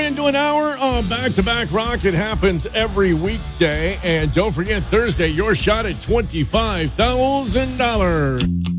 into an hour of back-to-back rock. It happens every weekday. And don't forget, Thursday, your shot at $25,000.